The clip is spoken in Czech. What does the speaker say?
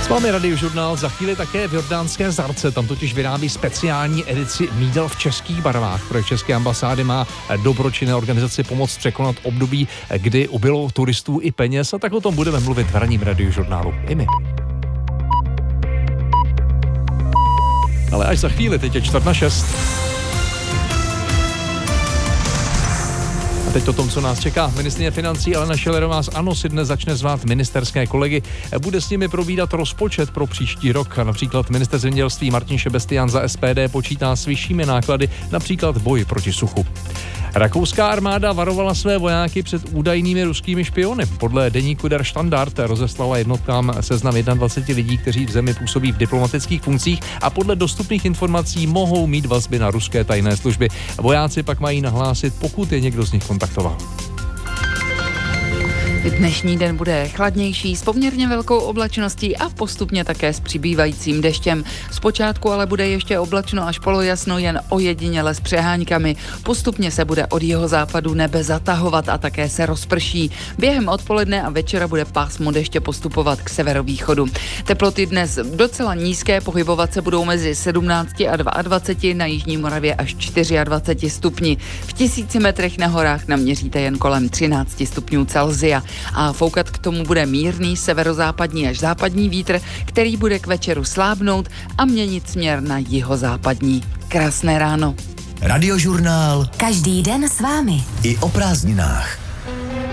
Máme Radiožurnál za chvíli také v jordánské Zarce, tam totiž vyrábí speciální edici mídel v českých barvách. Projekt České ambasády má dobročinné organizaci pomoct překonat období, kdy ubylo turistů i peněz, a tak o tom budeme mluvit v ranním Radiožurnálu i my. Ale až za chvíli, teď je 5:45. A teď o tom, co nás čeká. Ministryně financí Alena Schillerová z ANO si dnes začne zvát ministerské kolegy. Bude s nimi probírat rozpočet pro příští rok. Například ministr zemědělství Martin Šebestián za SPD počítá s vyššími náklady, například v boji proti suchu. Rakouská armáda varovala své vojáky před údajnými ruskými špiony. Podle deníku Der Standard rozeslala jednotkám seznam 21 lidí, kteří v zemi působí v diplomatických funkcích a podle dostupných informací mohou mít vazby na ruské tajné služby. Vojáci pak mají nahlásit, pokud je někdo z nich kontaktoval. Dnešní den bude chladnější s poměrně velkou oblačností a postupně také s přibývajícím deštěm. Zpočátku ale bude ještě oblačno až polojasno, jen ojediněle s přeháňkami. Postupně se bude od jihozápadu nebe zatahovat a také se rozprší. Během odpoledne a večera bude pásmo deště postupovat k severovýchodu. Teploty dnes docela nízké, pohybovat se budou mezi 17 a 22, na jižní Moravě až 24 stupni. V 1000 metrech na horách naměříte jen kolem 13 stupňů Celsia. A foukat k tomu bude mírný severozápadní až západní vítr, který bude k večeru slábnout a měnit směr na jihozápadní. Krásné ráno. Radiožurnál. Každý den s vámi. I o prázdninách.